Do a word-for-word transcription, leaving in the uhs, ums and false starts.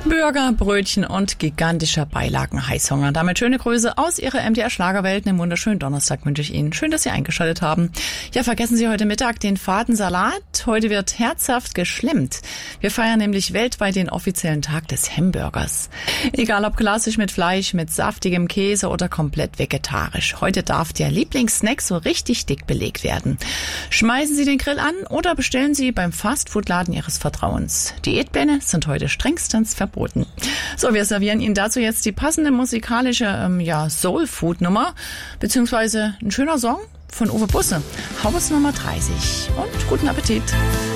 Burger, Brötchen und gigantischer Beilagen, Heißhunger. Damit schöne Grüße aus Ihrer M D R-Schlagerwelt. Einen wunderschönen Donnerstag wünsche ich Ihnen. Schön, dass Sie eingeschaltet haben. Ja, vergessen Sie heute Mittag den faden Salat. Heute wird herzhaft geschlemmt. Wir feiern nämlich weltweit den offiziellen Tag des Hamburgers. Egal ob klassisch mit Fleisch, mit saftigem Käse oder komplett vegetarisch. Heute darf der Lieblingssnack so richtig dick belegt werden. Schmeißen Sie den Grill an oder bestellen Sie beim Fastfood-Laden Ihres Vertrauens. Diätpläne sind heute strengstens verboten. So, wir servieren Ihnen dazu jetzt die passende musikalische ähm, ja, Soul-Food-Nummer, beziehungsweise ein schöner Song von Uwe Busse, Haus Nummer dreißig. Und guten Appetit!